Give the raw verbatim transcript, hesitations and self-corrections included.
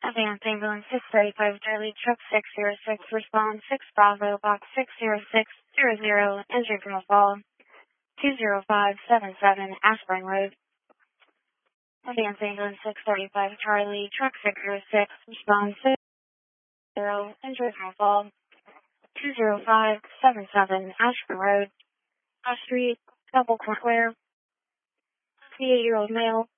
Advance ambulance six thirty-five Charlie truck six zero six respond six Bravo box six zero six zero zero injured from a fall two zero five seven seven Ashburn Road. Advance ambulance six thirty-five Charlie truck six zero six respond six zero injured from a fall two zero five seven seven Ashburn Road. Off Street, double courtware, fifty-eight-year-old male,